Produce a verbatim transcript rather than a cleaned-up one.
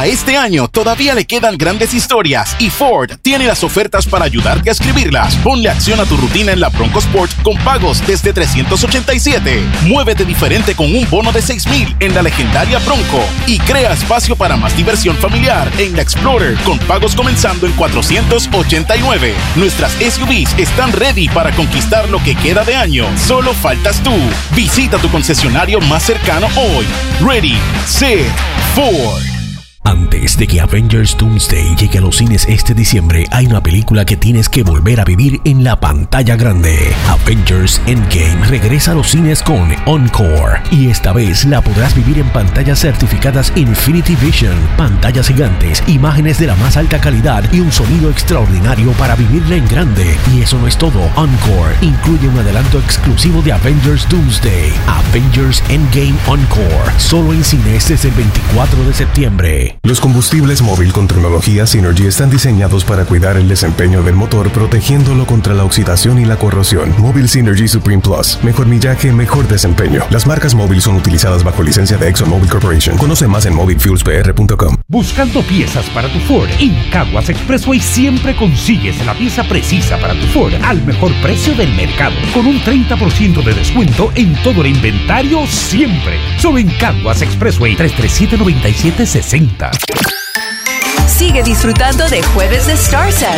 este año todavía le quedan grandes historias y Ford tiene las ofertas para ayudarte a escribirlas. Ponle acción a tu rutina en la Bronco Sport con pagos desde trescientos ochenta y siete. Muévete diferente con un bono de seis mil en la legendaria Bronco y crea espacio para más diversión familiar en la Explorer con pagos comenzando en cuatrocientos ochenta y nueve. Nuestras S U Vs están ready para conquistar lo que queda de año. Solo faltas tú. Visita tu concesionario más cercano hoy. Ready, set, Ford. Antes de que Avengers Doomsday llegue a los cines este diciembre, hay una película que tienes que volver a vivir en la pantalla grande. Avengers Endgame regresa a los cines con Encore, y esta vez la podrás vivir en pantallas certificadas Infinity Vision, pantallas gigantes, imágenes de la más alta calidad y un sonido extraordinario para vivirla en grande. Y eso no es todo, Encore incluye un adelanto exclusivo de Avengers Doomsday, Avengers Endgame Encore, solo en cines desde el veinticuatro de septiembre. Los combustibles móvil con tecnología Synergy están diseñados para cuidar el desempeño del motor, protegiéndolo contra la oxidación y la corrosión. Móvil Synergy Supreme Plus. Mejor millaje, mejor desempeño. Las marcas móvil son utilizadas bajo licencia de ExxonMobil Corporation. Conoce más en móvil fuels p r punto com. Buscando piezas para tu Ford, en Caguas Expressway siempre consigues la pieza precisa para tu Ford al mejor precio del mercado, con un treinta por ciento de descuento en todo el inventario siempre. Solo en Caguas Expressway. Tres tres siete, nueve siete seis cero. Sigue disfrutando de Jueves de Starset